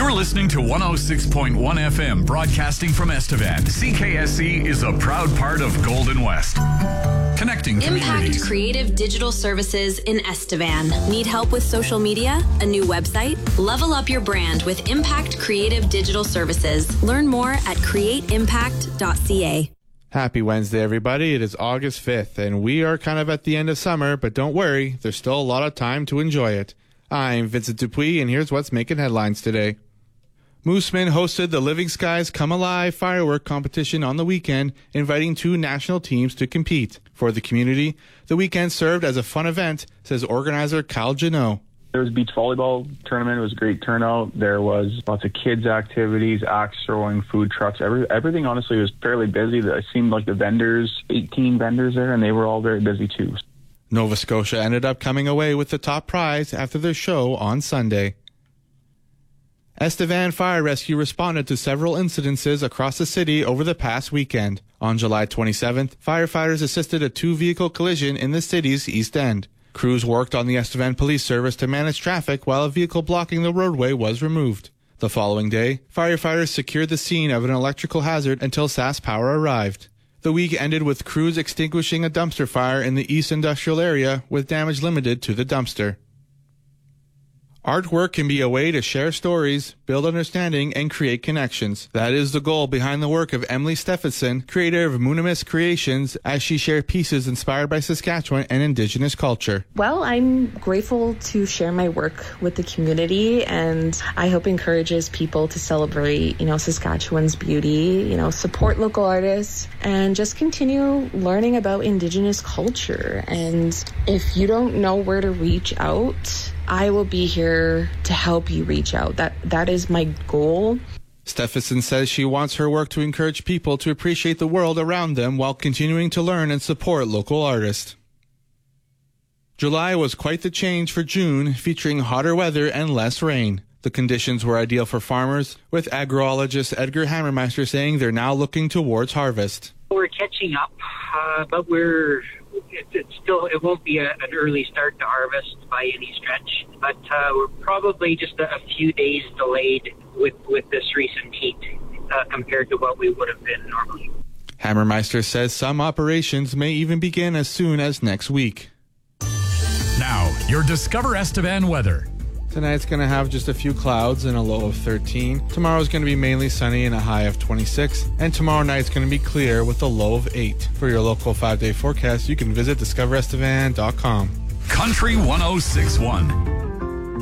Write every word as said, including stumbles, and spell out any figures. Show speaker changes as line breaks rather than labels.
You're listening to one oh six point one F M, broadcasting from Estevan. C K S C is a proud part of Golden West. Connecting
Impact Creative Digital Services in Estevan. Need help with social media? A new website? Level up your brand with Impact Creative Digital Services. Learn more at create impact dot c a.
Happy Wednesday, everybody. It is August fifth, and we are kind of at the end of summer, but don't worry, there's still a lot of time to enjoy it. I'm Vincent Dupuis, and here's what's making headlines today. Moosomin hosted the Living Skies Come Alive firework competition on the weekend, inviting two national teams to compete. For the community, the weekend served as a fun event, says organizer Cal Janot.
There was a beach volleyball tournament. It was a great turnout. There was lots of kids' activities, axe throwing, food trucks. Every, everything, honestly, was fairly busy. It seemed like the vendors, eighteen vendors there, and they were all very busy, too.
Nova Scotia ended up coming away with the top prize after their show on Sunday. Estevan Fire Rescue responded to several incidences across the city over the past weekend. On July twenty-seventh, firefighters assisted a two-vehicle collision in the city's East End. Crews worked on the Estevan Police Service to manage traffic while a vehicle blocking the roadway was removed. The following day, firefighters secured the scene of an electrical hazard until S A S Power arrived. The week ended with crews extinguishing a dumpster fire in the East Industrial area with damage limited to the dumpster. Artwork can be a way to share stories, build understanding, and create connections. That is the goal behind the work of Emily Steffenson, creator of Moonimus Creations, as she shared pieces inspired by Saskatchewan and Indigenous culture.
Well, I'm grateful to share my work with the community, and I hope encourages people to celebrate, you know, Saskatchewan's beauty, you know, support local artists, and just continue learning about Indigenous culture. And if you don't know where to reach out, I will be here to help you reach out. That that is my goal.
Steffenson says she wants her work to encourage people to appreciate the world around them while continuing to learn and support local artists. July was quite the change for June, featuring hotter weather and less rain. The conditions were ideal for farmers, with agrologist Edgar Hammermeister saying they're now looking towards harvest.
We're catching up, uh, but we're it, it's still it won't be a, an early start to harvest by any stretch. But uh, we're probably just a, a few days delayed with with this recent heat uh, compared to what we would have been normally.
Hammermeister says some operations may even begin as soon as next week.
Now, your Discover Estevan weather.
Tonight's going to have just a few clouds and a low of thirteen. Tomorrow's going to be mainly sunny and a high of twenty-six. And tomorrow night's going to be clear with a low of eight. For your local five-day forecast, you can visit discover estevan dot com.
Country one oh six point one.